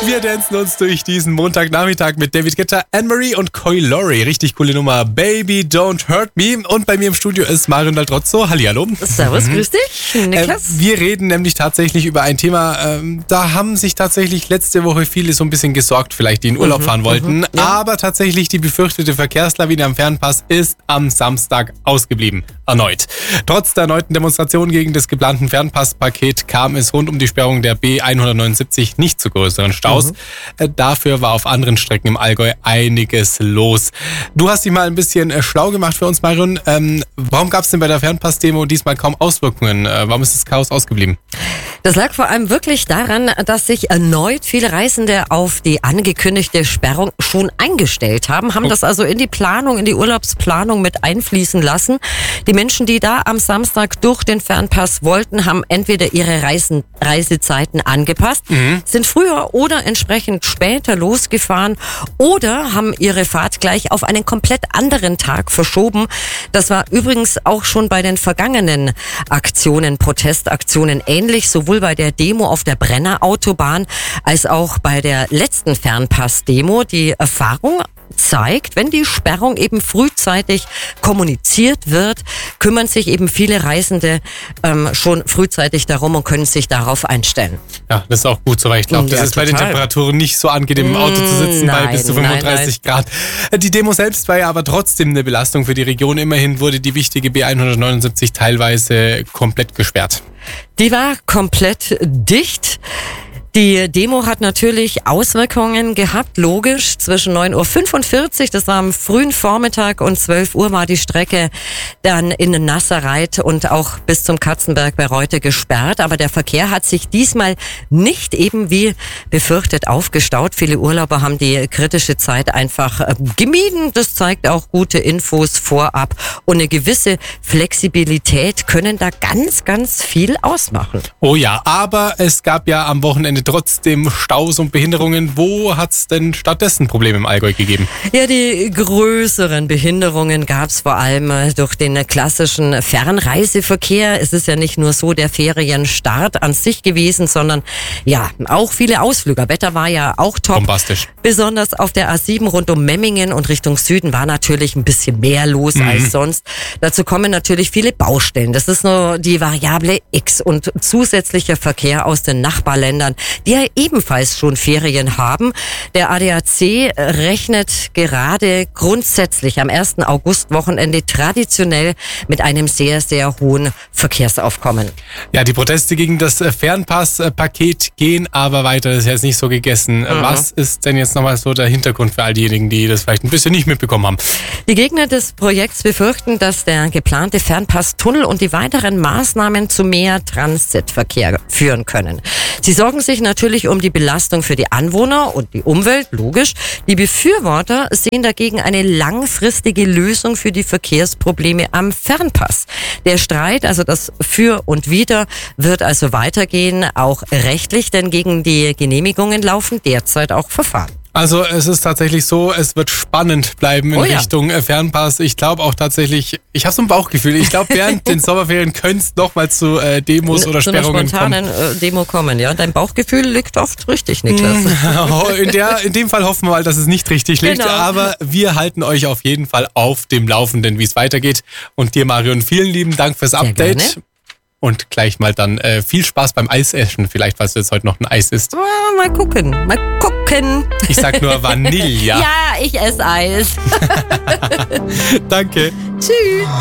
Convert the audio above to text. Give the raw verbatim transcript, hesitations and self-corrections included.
Wir dancen uns durch diesen Montagnachmittag mit David Guetta, Anne-Marie und Coy Laurie. Richtig coole Nummer. Baby, don't hurt me. Und bei mir im Studio ist Marion Daltrozzo. Hallihallo. Servus, mhm. grüß dich, Niklas. Äh, wir reden nämlich tatsächlich über ein Thema, ähm, da haben sich tatsächlich letzte Woche viele so ein bisschen gesorgt, vielleicht die in Urlaub mhm, fahren wollten. Mhm, ja. Aber tatsächlich die befürchtete Verkehrslawine am Fernpass ist am Samstag ausgeblieben. Erneut. Trotz der erneuten Demonstration gegen das geplanten Fernpasspaket kam es rund um die Sperrung der B hundertneunundsiebzig nicht zu größeren Staus. Mhm. Dafür war auf anderen Strecken im Allgäu einiges los. Du hast dich mal ein bisschen schlau gemacht für uns, Marion. Ähm, warum gab es denn bei der Fernpass-Demo diesmal kaum Auswirkungen? Äh, warum ist das Chaos ausgeblieben? Das lag vor allem wirklich daran, dass sich erneut viele Reisende auf die angekündigte Sperrung schon eingestellt haben, haben oh. das also in die Planung, in die Urlaubsplanung mit einfließen lassen. Die Menschen, die da am Samstag durch den Fernpass wollten, haben entweder ihre Reisen, Reisezeiten angepasst, mhm. sind früher oder entsprechend später losgefahren oder haben ihre Fahrt gleich auf einen komplett anderen Tag verschoben. Das war übrigens auch schon bei den vergangenen Aktionen, Protestaktionen ähnlich, sowohl bei der Demo auf der Brennerautobahn als auch bei der letzten Fernpass-Demo. Die Erfahrung zeigt, wenn die Sperrung eben frühzeitig kommuniziert wird, kümmern sich eben viele Reisende ähm, schon frühzeitig darum und können sich darauf einstellen. Ja, das ist auch gut so, weil ich glaube, das ja, ist total. Bei den Temperaturen nicht so angenehm, im Auto zu sitzen, nein, bei bis zu fünfunddreißig nein, nein. Grad. Die Demo selbst war ja aber trotzdem eine Belastung für die Region. Immerhin wurde die wichtige B hundertneunundsiebzig teilweise komplett gesperrt. Die war komplett dicht. Die Demo hat natürlich Auswirkungen gehabt, logisch. Zwischen neun Uhr fünfundvierzig, das war am frühen Vormittag, und zwölf Uhr war die Strecke dann in Nasserreit und auch bis zum Katzenberg bei Reute gesperrt. Aber der Verkehr hat sich diesmal nicht eben wie befürchtet aufgestaut. Viele Urlauber haben die kritische Zeit einfach gemieden. Das zeigt auch gute Infos vorab. Und eine gewisse Flexibilität können da ganz, ganz viel ausmachen. Oh ja, aber es gab ja am Wochenende trotzdem Staus und Behinderungen. Wo hat es denn stattdessen Probleme im Allgäu gegeben? Ja, die größeren Behinderungen gab es vor allem durch den klassischen Fernreiseverkehr. Es ist ja nicht nur so der Ferienstart an sich gewesen, sondern ja, auch viele Ausflüge. Wetter war ja auch top. Bombastisch. Besonders auf der A sieben rund um Memmingen und Richtung Süden war natürlich ein bisschen mehr los mhm. als sonst. Dazu kommen natürlich viele Baustellen. Das ist nur die Variable X und zusätzlicher Verkehr aus den Nachbarländern, die ja ebenfalls schon Ferien haben. Der A D A C rechnet gerade grundsätzlich am ersten August-Wochenende traditionell mit einem sehr, sehr hohen Verkehrsaufkommen. Ja, die Proteste gegen das Fernpass-Paket gehen aber weiter. Das ist jetzt nicht so gegessen. Mhm. Was ist denn jetzt nochmal so der Hintergrund für all diejenigen, die das vielleicht ein bisschen nicht mitbekommen haben? Die Gegner des Projekts befürchten, dass der geplante Fernpass-Tunnel und die weiteren Maßnahmen zu mehr Transitverkehr führen können. Sie sorgen sich natürlich um die Belastung für die Anwohner und die Umwelt, logisch. Die Befürworter sehen dagegen eine langfristige Lösung für die Verkehrsprobleme am Fernpass. Der Streit, also das Für und Wider, wird also weitergehen, auch rechtlich, denn gegen die Genehmigungen laufen derzeit auch Verfahren. Also es ist tatsächlich so, es wird spannend bleiben in oh ja. Richtung Fernpass. Ich glaube auch tatsächlich, ich habe so ein Bauchgefühl, ich glaube während den Sommerferien könnte es noch mal zu äh, Demos oder zu Sperrungen kommen. Zu einer spontanen äh, Demo kommen, ja. Dein Bauchgefühl liegt oft richtig, Niklas. in, der, in dem Fall hoffen wir mal, dass es nicht richtig liegt, genau. aber wir halten euch auf jeden Fall auf dem Laufenden, wie es weitergeht. Und dir, Marion, vielen lieben Dank fürs Update. Sehr gerne. Und gleich mal dann äh, viel Spaß beim Eisessen, vielleicht, falls du jetzt heute noch ein Eis isst. Oh, mal gucken, mal gucken. Ich sag nur Vanille. Ja, ich esse Eis. Danke. Tschüss.